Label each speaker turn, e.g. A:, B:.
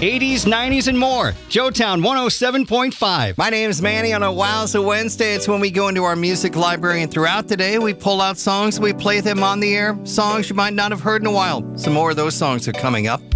A: 80s, 90s, and more. Joetown 107.5.
B: My name is Manny. On a Wowza Wednesday, it's when we go into our music library, and throughout the day, we pull out songs, we play them on the air, songs you might not have heard in a while. Some more of those songs are coming up.